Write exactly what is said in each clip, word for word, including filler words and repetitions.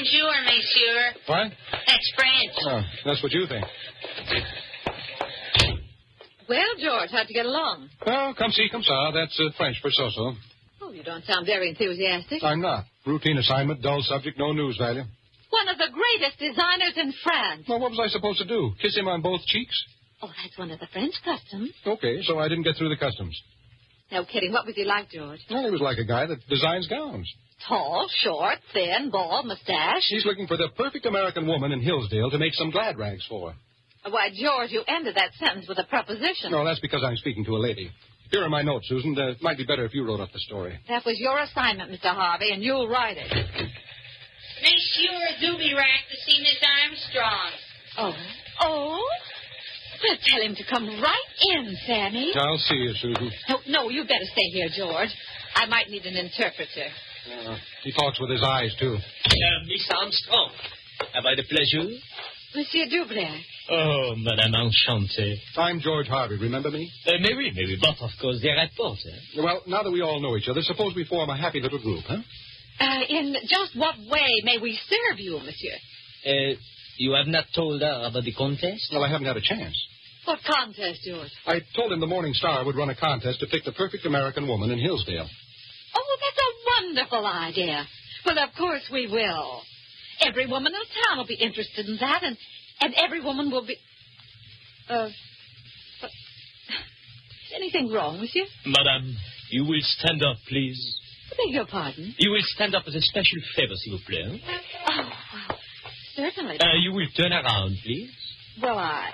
Bonjour, monsieur. What? That's French. Oh, that's what you think. Well, George, how'd you get along? Well, come see, come saw. That's uh, French for so-so. Oh, you don't sound very enthusiastic. I'm not. Routine assignment, dull subject, no news value. One of the greatest designers in France. Well, what was I supposed to do? Kiss him on both cheeks? Oh, that's one of the French customs. Okay, so I didn't get through the customs. No kidding. What was he like, George? Well, he was like a guy that designs gowns. Tall, short, thin, bald, mustache. He's looking for the perfect American woman in Hillsdale to make some glad rags for. Why, George, you ended that sentence with a preposition. No, that's because I'm speaking to a lady. Here are my notes, Susan. Uh, it might be better if you wrote up the story. That was your assignment, Mister Harvey, and you'll write it. Monsieur Dubirac to see Miss Armstrong. Oh. Oh? Well, tell him to come right in, Sammy. I'll see you, Susan. No, no, you better stay here, George. I might need an interpreter. Uh, he talks with his eyes, too. Uh, Miss Armstrong, have I the pleasure? Monsieur Dubirac. Oh, Madame Enchantée. I'm George Harvey, remember me? Uh, mais oui, mais oui, but of course, they're at port, eh? Well, now that we all know each other, suppose we form a happy little group, huh? Uh, in just what way may we serve you, monsieur? Uh, you have not told her about the contest? Well, I haven't had a chance. What contest, George? I told him the Morning Star would run a contest to pick the perfect American woman in Hillsdale. Oh, that's a wonderful idea. Well, of course we will. Every woman in town will be interested in that, and, and every woman will be... Uh, uh, is anything wrong with you? Madame, you will stand up, please. I beg your pardon? You will stand up as a special favor, s'il vous plaît. Oh, well, certainly. Uh, you will turn around, please. Well, I...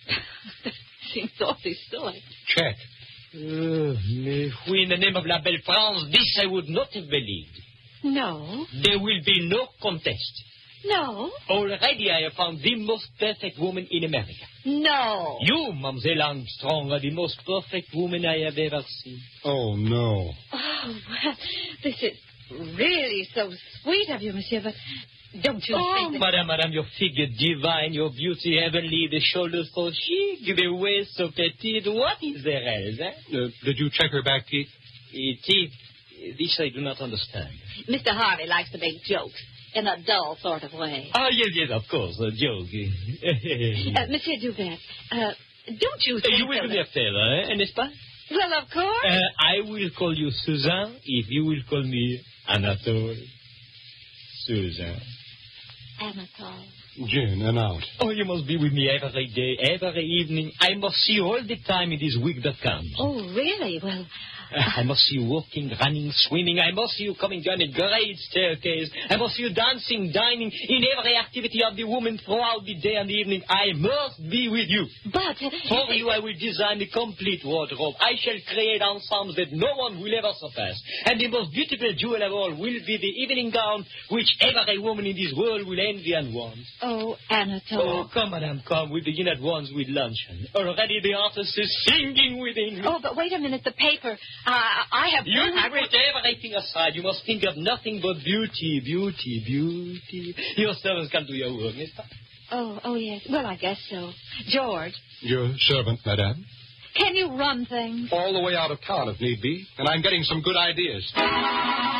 seems awfully silly. Check. Uh, mais oui, in the name of La Belle France, this I would not have believed. No. There will be no contest. No. Already I have found the most perfect woman in America. No. You, Mademoiselle Armstrong, are the most perfect woman I have ever seen. Oh, no. Oh, well, this is really so sweet of you, monsieur, but don't you Oh, think that... madame, madame, your figure divine, your beauty heavenly, the shoulders so chic, the waist so petite. What is there else, eh? Uh, did you check her back teeth? Eh, teeth, this I do not understand. Mister Harvey likes to make jokes in a dull sort of way. Ah, yes, yes, of course, a joke. uh, Monsieur Dubert, uh, don't you think... You will that- do me a favor, eh, n'est-ce pas? Well, of course. Uh, I will call you Suzanne if you will call me Anatole. Suzanne. Anatole. Gin and out. Oh, you must be with me every day, every evening. I must see you all the time in this week that comes. Oh, really? Well... I must see you walking, running, swimming. I must see you coming down a great staircase. I must see you dancing, dining, in every activity of the woman throughout the day and the evening. I must be with you. But... Uh, For you, I will design a complete wardrobe. I shall create ensembles that no one will ever surpass. And the most beautiful jewel of all will be the evening gown which every woman in this world will envy and want. Oh, Anatole. Oh, come, madame, come. We begin at once with luncheon. Already the artist is singing within me. Oh, but wait a minute. The paper. Uh, I have... You I put everything aside. You must think of nothing but beauty, beauty, beauty. Your servants come to your work, n'est-ce pas? Oh, oh, yes. Well, I guess so. George, Your servant, madame. can you run things? All the way out of town, if need be. And I'm getting some good ideas.